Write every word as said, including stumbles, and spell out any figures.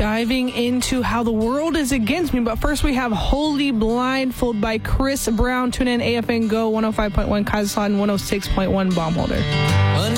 diving into How the World is Against Me. But first we have Holy Blindfold by Chris Brown. Tune in A F N Go one oh five point one Kazakhstan, one oh six point one Bomb Holder.